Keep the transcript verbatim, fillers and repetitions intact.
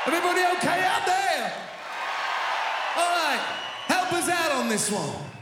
Everybody okay out there? All right, help us out on this one.